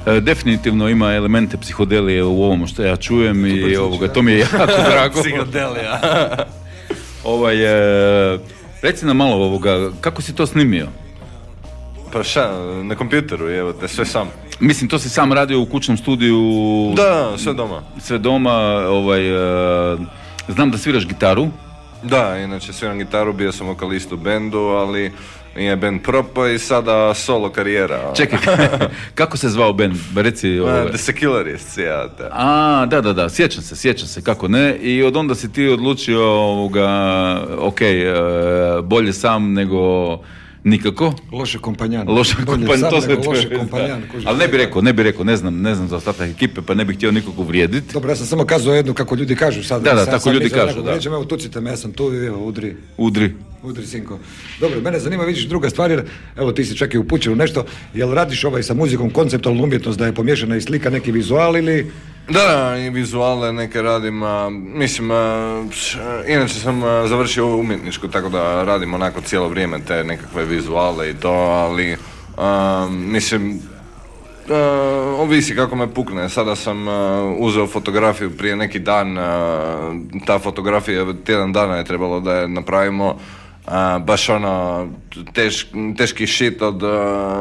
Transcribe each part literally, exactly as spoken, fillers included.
E, definitivno ima elemente psihodelije u ovom što ja čujem i ovoga, to mi je jako drago. Psihodelija. ovaj, e, reci nam malo ovoga, kako si to snimio? Pa šta, na kompjuteru, evo te, sve sam. Mislim, to si sam radio u kućnom studiju? Da, sve doma. Sve doma, ovaj, e, znam da sviraš gitaru. Da, inače sviram gitaru, bio sam vokalist u bendu, ali nije bend propao i sada solo karijera. Čekaj, kako se zvao bend? Reci ovoga. The Secularists, ja. Da. A, da, da, da, sjećam se, sjećam se, kako ne. I od onda si ti odlučio, ovoga, ok, e, bolje sam nego nikako. Loše kompanjan. Loše kompanjan, to sve loše kompanjan. Ali ne bi rekao, ne bi rekao, ne znam, ne znam za ostatak ekipe, pa ne bih htio nikog uvrijediti. Dobro, ja sam samo kazao jednu kako ljudi kažu sad. Da, da, sad, tako sad ljudi mislim, kažu, da. Rećem, evo, tucite me, ja sam tu i evo, udri. Udri. Udri, sinko. Dobro, mene zanima, vidiš, druga stvar, jer, evo, ti si čak i upućen u nešto, jel radiš ovaj sa muzikom konceptualnu umjetnost, da je pomiješana i slika, neki vizual ili... Da, i vizuale neke radim, a, mislim, a, š, inače sam a, završio umjetničku, tako da radim onako cijelo vrijeme te nekakve vizuale i to, ali a, mislim, a, ovisi kako me pukne. Sada sam a, uzeo fotografiju prije neki dan, a, ta fotografija tjedan dana je trebalo da je napravimo. Uh, baš ono teš, teški shit od uh,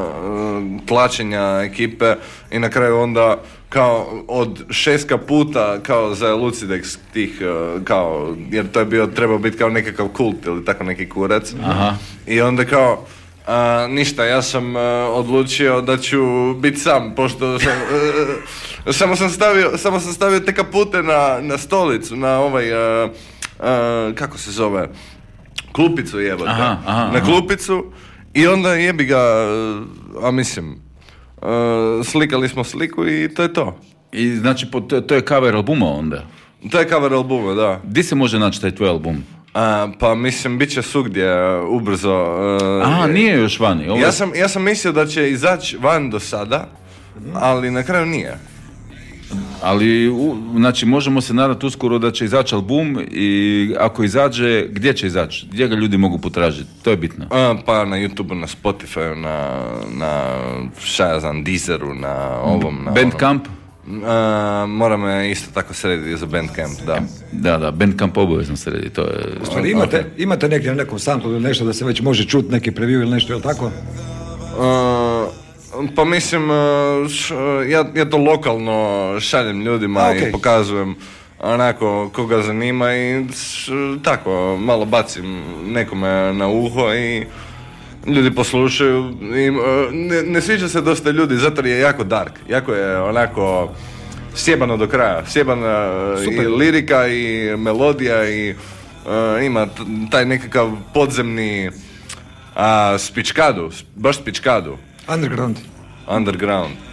tlačenja ekipe i na kraju onda kao od šest puta kao za Lucidex tih uh, kao, jer to je bio, trebao biti kao nekakav kult ili tako neki kurac. Aha. I onda kao uh, ništa, ja sam uh, odlučio da ću biti sam, pošto sam, uh, samo sam stavio samo sam stavio te kapute na, na stolicu, na ovaj uh, uh, kako se zove, klupicu jebote, aha, aha, na klupicu i onda jebi ga, a mislim, uh, slikali smo sliku i to je to. I znači, po, to, to je cover albuma onda? To je cover albuma, da. Di se može naći taj tvoj album? A, pa mislim, bit će svugdje ubrzo. Uh, A, nije još vani. Ovo... Ja, sam, ja sam mislio da će izaći van do sada, ali na kraju nije. Ali, u, znači, možemo se nadati uskoro da će izaći album i ako izađe, gdje će izaći? Gdje ga ljudi mogu potražiti? To je bitno. A, pa na YouTube, na Spotify, na, na šta ja znam, Deezeru, na ovom, na Bandcamp? Uh, moram me isto tako srediti za Bandcamp, da. Da, da, Bandcamp obavezno sredi, to je... U stvari, imate, okay. imate negdje na nekom samplu ili nešto da se već može čuti neki preview ili nešto, je li tako? Uh, pa mislim, uh, š, ja, ja to lokalno šaljem ljudima A, okay. i pokazujem onako koga zanima i š, tako, malo bacim nekome na uho i ljudi poslušaju i uh, ne, ne sviđa se dosta ljudi zato jer je jako dark, jako je onako sjebano do kraja, sjebana i lirika i melodija i uh, ima t- taj nekakav podzemni uh, spičkadu, baš spičkadu. Underground. Underground.